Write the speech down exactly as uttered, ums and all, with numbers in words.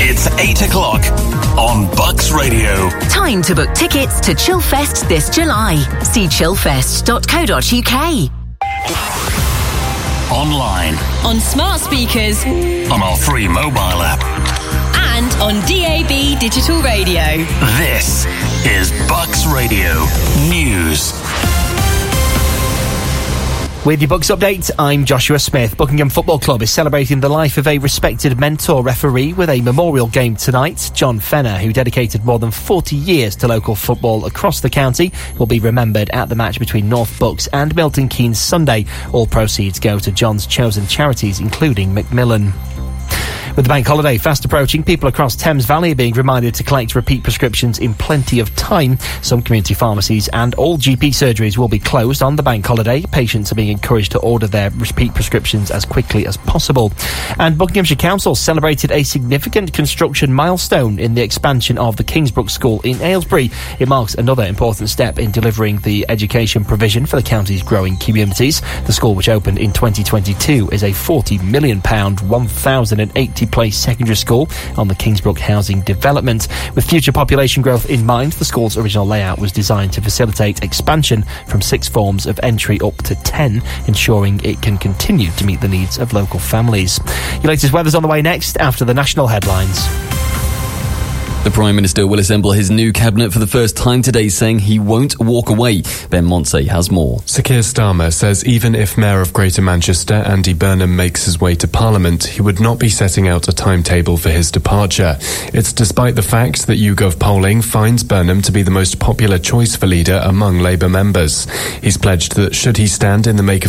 It's eight o'clock on Bucks Radio. Time to book tickets to Chillfest this July. See chillfest dot co dot uk. Online. On smart speakers. On our free mobile app. And on D A B digital radio. This is Bucks Radio News. With your Bucks update, I'm Joshua Smith. Buckingham Football Club is celebrating the life of a respected mentor referee with a memorial game tonight. John Fenner, who dedicated more than forty years to local football across the county, will be remembered at the match between North Bucks and Milton Keynes Sunday. All proceeds go to John's chosen charities, including Macmillan. With the bank holiday fast approaching, people across Thames Valley are being reminded to collect repeat prescriptions in plenty of time. Some community pharmacies and all G P surgeries will be closed on the bank holiday. Patients are being encouraged to order their repeat prescriptions as quickly as possible. And Buckinghamshire Council celebrated a significant construction milestone in the expansion of the Kingsbrook School in Aylesbury. It marks another important step in delivering the education provision for the county's growing communities. The school, which opened in twenty twenty-two, is a forty million pounds, one thousand eighty place secondary school on the Kingsbrook housing development. With future population growth in mind, the school's original layout was designed to facilitate expansion from six forms of entry up to ten, ensuring it can continue to meet the needs of local families. Your latest weather's on the way next after the national headlines. The Prime Minister will assemble his new cabinet for the first time today, saying he won't walk away. Ben Monsey has more. Sir Keir Starmer says even if Mayor of Greater Manchester, Andy Burnham, makes his way to Parliament, he would not be setting out a timetable for his departure. It's despite the fact that YouGov polling finds Burnham to be the most popular choice for leader among Labour members. He's pledged that should he stand in the make of